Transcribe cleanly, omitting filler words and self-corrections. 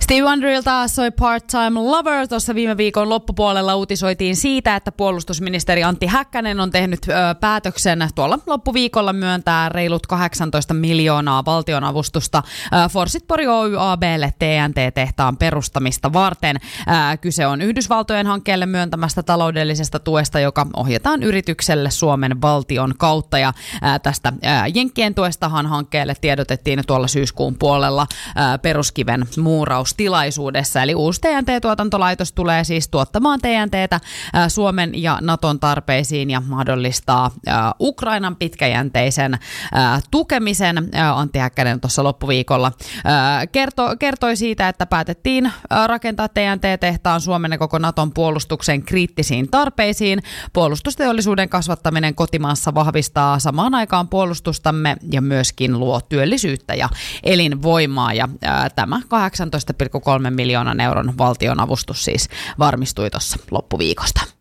Stevie Wonderilta soi Part-Time Lover. Tuossa viime viikon loppupuolella uutisoitiin siitä, että puolustusministeri Antti Häkkänen on tehnyt päätöksen tuolla loppuviikolla myöntää reilut 18 miljoonaa valtionavustusta Forssit Pori Oy AB:lle TNT-tehtaan perustamista varten. Kyse on Yhdysvaltojen hankkeelle myöntämästä taloudellisesta tuesta, joka ohjataan yritykselle Suomen valtion kautta. Ja tästä Jenkkien tuestahan hankkeelle tiedotettiin tuolla syyskuun puolella peruskiven muuraustilaisuudessa. Eli uusi TNT-tuotantolaitos tulee siis tuottamaan TNTtä Suomen ja Naton tarpeisiin ja mahdollistaa Ukrainan pitkäjänteisen tukemisen. Antti Häkkänen tuossa loppuviikolla kertoi siitä, että päätettiin rakentaa TNT-tehtaan Suomen ja koko Naton puolustuksen kriittisiin tarpeisiin. Puolustusteollisuuden kasvattaminen kotimaassa vahvistaa samaan aikaan puolustustamme ja myöskin luo työllisyyttä ja elinvoimaa. Ja tämä 18,3 miljoonan euron valtionavustus siis varmistui tuossa loppuviikosta.